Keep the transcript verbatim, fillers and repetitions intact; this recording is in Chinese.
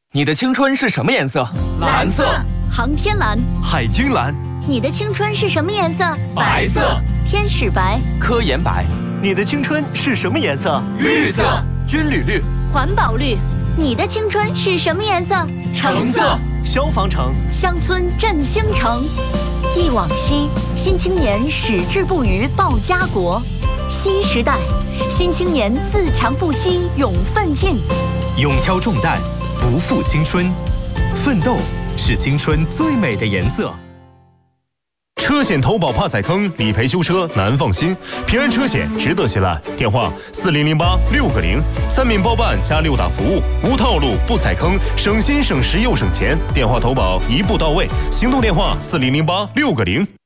你的青春是什么颜色？ 蓝色。 航天蓝。 海军蓝。 你的青春是什么颜色？ 白色。 天使白。 科研白。 你的青春是什么颜色？ 绿色。 军旅绿。 环保绿。你的青春是什么颜色？ 橙色。 消防橙。 乡村振兴城。忆往昔，新青年矢志不渝报家国。新时代，新青年自强不息勇奋进。 勇挑重担，不负青春。奋斗是青春最美的颜色。 车险投保怕踩坑，理赔修车难放心。平安车险值得信赖。电话四零零八六个零，三免包办加六大服务，无套路不踩坑，省心省时又省钱。电话投保一步到位。行动电话四零零八六个零。